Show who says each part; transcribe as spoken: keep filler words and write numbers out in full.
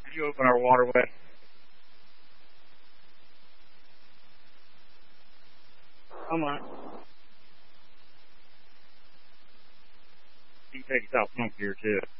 Speaker 1: Could you open our waterway? Come on. You can take us out pump here, too.